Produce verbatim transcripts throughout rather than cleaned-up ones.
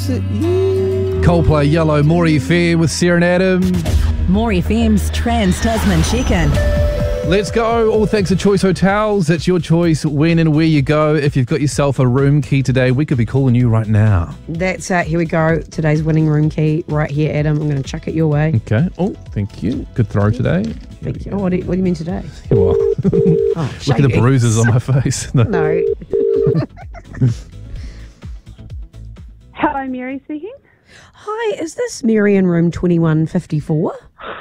Yes. Yeah. Coldplay, Yellow, More F M with Sarah and Adam. More F M's Trans-Tasman check-in. Let's go. All thanks to Choice Hotels. It's your choice when and where you go. If you've got yourself a room key today, we could be calling you right now. That's it. Here we go. Today's winning room key right here, Adam. I'm going to chuck it your way. Okay. Oh, thank you. Good throw today. Thank you. Oh, what do you, what do you mean today? Well, Oh, look at the bruises on my face. No. No. Hello, Mary speaking. Hi, is this Mary in room twenty-one fifty-four?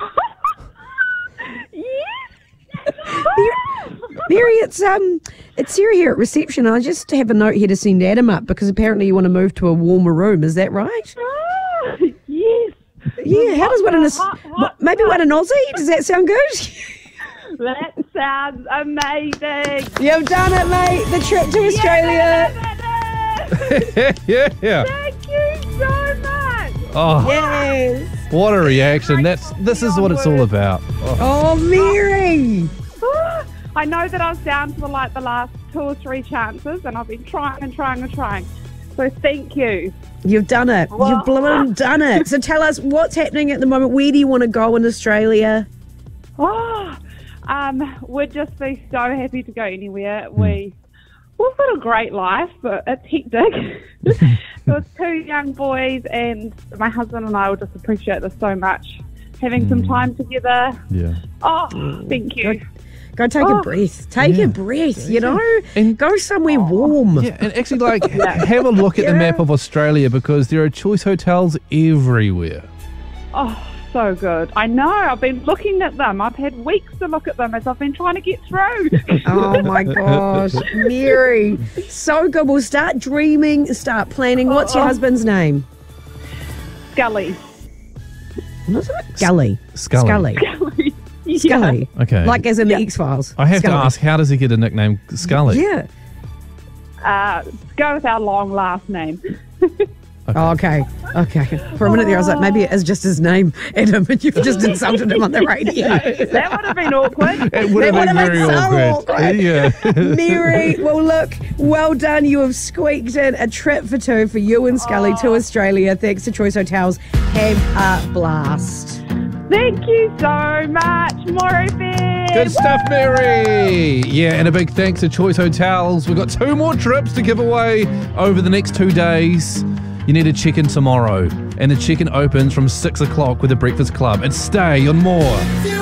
Mary, it's um, it's Sarah here at reception. I just have a note here to send Adam up because apparently you want to move to a warmer room. Is that right? Ah, yes. Yeah. How does one in a Hot, hot, maybe one in Aussie? Does that sound good? That sounds amazing. You've done it, mate. The trip to Australia. yeah, yeah. Thank you so much. Oh, Yes. what a reaction. That's This is what it's all about. Oh. Oh, Mary. Ah, I know that I was down to like the last two or three chances, and I've been trying and trying and trying. So thank you. You've done it. Well- You've blooming done it. So tell us what's happening at the moment. Where do you want to go in Australia? Oh, um, we'd just be so happy to go anywhere. We, we've got a great life, but it's hectic. With two young boys, and my husband and I will just appreciate this so much. Having some time together. Yeah. Oh, thank you. Go take Oh. a breath. Take Yeah. a breath, you know? And- go somewhere warm. Yeah, and actually, like, have a look at the map of Australia because there are Choice Hotels everywhere. Oh, so good. I know. I've been looking at them. I've had weeks to look at them as I've been trying to get through. Oh my gosh. Mary. So good. We'll start dreaming, start planning. What's your Oh. husband's name? Scully. What's it? Gully. Scully. Scully. Scully. Yeah. Scully. Okay. Like as in Yeah. the X-Files. I have Scully. to ask, how does he get a nickname Scully? Yeah. Uh, go with our long last name. Oh, okay. Okay. For a minute there, I was like, maybe it is just his name, Adam, and you've just insulted him on the radio. That would have been awkward. It would That have been would have very been so awkward. awkward. Yeah. Mary, well, look, well done. You have squeaked in a trip for two for you and Scully to Australia. Thanks to Choice Hotels. Have a blast. Thank you so much, More F M. Good stuff, Mary. Yeah, and a big thanks to Choice Hotels. We've got two more trips to give away over the next two days. You need to check in tomorrow. And the check-in opens from six o'clock with the Breakfast Club. And stay on More.